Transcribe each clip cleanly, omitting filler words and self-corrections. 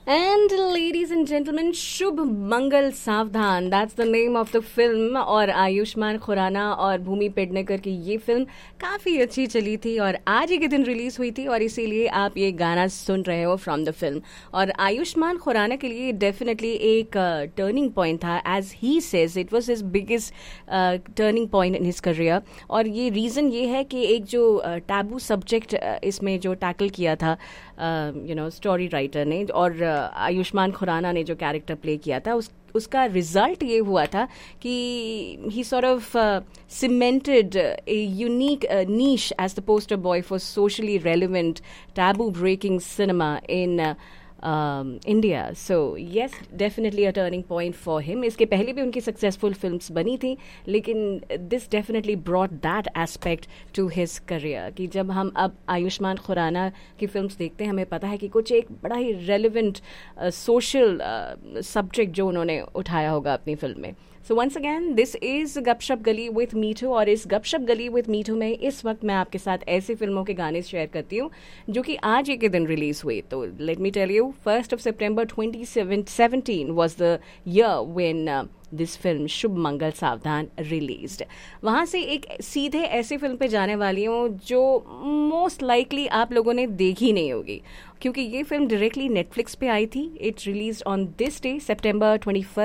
And ladies and gentlemen, शुभ मंगल सावधान, that's the name of the film। और आयुष्मान खुराना और भूमि पेडनेकर की ये फिल्म काफ़ी अच्छी चली थी और आज ही के दिन रिलीज़ हुई थी और इसीलिए आप ये गाना सुन रहे हो फ्रॉम द फिल्म। और आयुष्मान खुराना के लिए डेफिनेटली एक टर्निंग पॉइंट था, as he says it was his biggest turning point in his career. और ये रीज़न ये है कि एक जो टैबू सब्जेक्ट इसमें जो टैकल किया था स्टोरी राइटर ने और आयुष्मान खुराना ने जो कैरेक्टर प्ले किया था उसका रिजल्ट ये हुआ था कि ही sort of cemented a unique niche as the poster boy for socially relevant taboo breaking cinema in India. So yes, definitely a turning point for him. इसके पहले भी उनकी सक्सेसफुल फिल्म्स बनी थी, लेकिन this definitely brought that aspect to his career कि जब हम अब आयुष्मान खुराना की फिल्म्स देखते हैं हमें पता है कि कुछ एक बड़ा ही रेलिवेंट सोशल सब्जेक्ट जो उन्होंने उठाया होगा अपनी फिल्म में। So once again this is गपशप गली विथ मीठू और इस गपशप गली विथ मीठू में इस वक्त मैं आपके साथ ऐसी फिल्मों के गाने शेयर करती हूँ जो कि आज ही के दिन रिलीज हुए। तो let me tell you, 1 September 2017 was the year when this film शुभ मंगल सावधान रिलीज्ड। वहाँ से एक सीधे ऐसी फिल्म पे जाने वाली हूँ जो मोस्ट लाइकली आप लोगों ने देखी नहीं होगी, क्योंकि ये फिल्म डायरेक्टली नेटफ्लिक्स पे आई थी। It release on this day September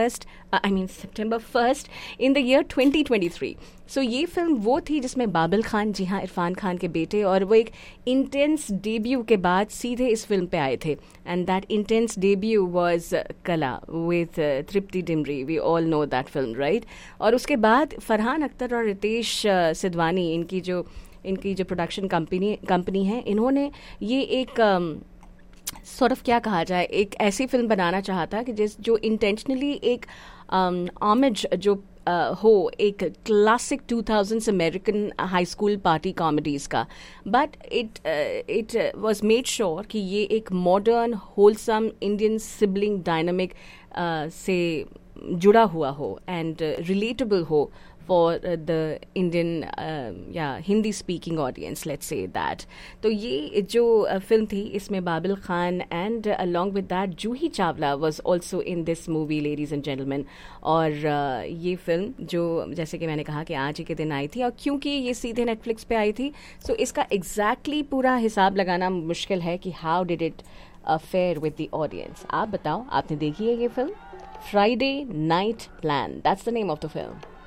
1st in the year 2023। सो ये फिल्म वो थी जिसमें बाबिल खान, जी हाँ, इरफान खान के बेटे, और वो एक इंटेंस डेब्यू के बाद सीधे इस फिल्म पे आए थे। And that intense debut was कला with Tripti Dimri. We all know that film, right? और उसके बाद फरहान अख्तर और रितेश सिद्धवानी, इनकी जो प्रोडक्शन कंपनी है, इन्होंने ये एक सॉर्ट ऑफ क्या कहा जाए, एक ऐसी फिल्म बनाना चाहता कि जो इंटेंशनली एक ऑमेज जो हो एक classic 2000s American high school party comedies का, but it was made sure कि ये एक modern wholesome Indian sibling dynamic से जुड़ा हुआ हो एंड रिलेटेबल हो for the Indian Hindi speaking audience, let's say that। तो ये जो फिल्म थी इसमें Babil Khan and along with that Juhi Chawla was also in this movie, ladies and gentlemen। और ये फिल्म जो जैसे कि मैंने कहा कि आज ही के दिन आई थी, और क्योंकि ये सीधे नेटफ्लिक्स पे आई थी सो इसका एग्जैक्टली पूरा हिसाब लगाना मुश्किल है कि how did it fair with the audience. आप बताओ, आपने देखी है ये film? Friday night plan, that's the name of the film.